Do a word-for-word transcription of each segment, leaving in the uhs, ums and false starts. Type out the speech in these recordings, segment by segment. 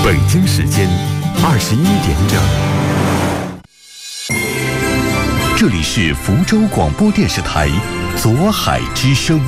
北京时间二十一点整。这里是福州广播电视台左海之声。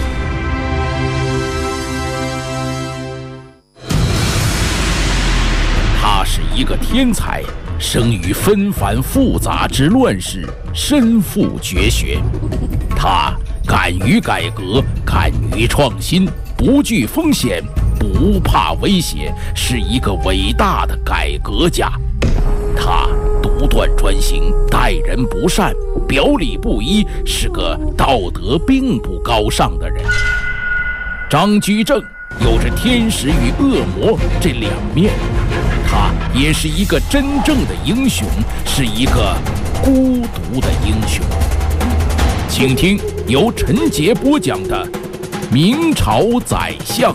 他是一个天才，生于纷繁复杂之乱世，身负绝学。他敢于改革，敢于创新，不惧风险，不怕威胁，是一个伟大的改革家。他独断专行，待人不善，表里不一，是个道德并不高尚的人。张居正有着天使与恶魔这两面，他也是一个真正的英雄，是一个孤独的英雄。请听由陈杰播讲的《明朝宰相》。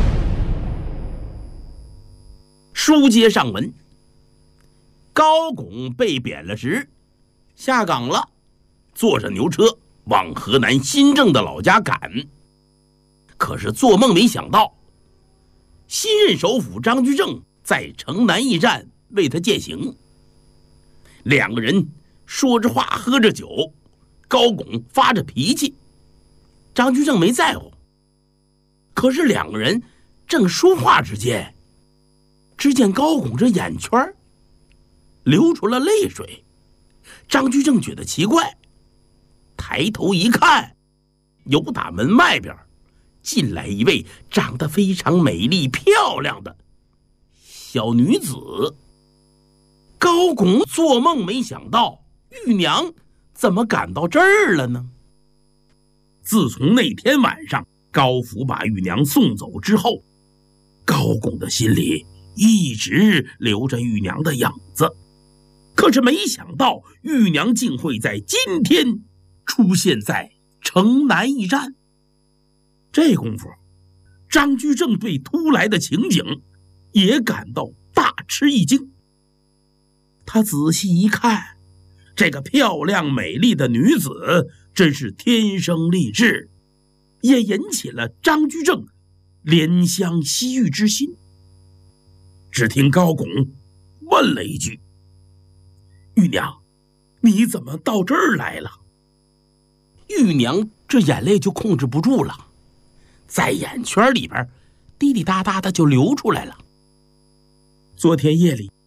书接上文，高拱被贬了职，下岗了，坐着牛车往河南新郑的老家赶。可是做梦没想到，新任首辅张居正在城南驿站为他饯行。两个人说着话，喝着酒，高拱发着脾气，张居正没在乎。可是两个人正说话之间，只见高拱这眼圈流出了泪水。张居正觉得奇怪，抬头一看，由打门外边进来一位长得非常美丽漂亮的小女子。高拱做梦没想到玉娘怎么赶到这儿了呢？自从那天晚上高福把玉娘送走之后，高拱的心里一直留着玉娘的影子。可是没想到玉娘竟会在今天出现在城南驿站。这功夫，张居正对突来的情景也感到大吃一惊。他仔细一看，这个漂亮美丽的女子真是天生丽质，也引起了张居正怜香惜玉之心。只听高拱问了一句：“玉娘，你怎么到这儿来了？”玉娘这眼泪就控制不住了，在眼圈里边滴滴答答的就流出来了。昨天夜里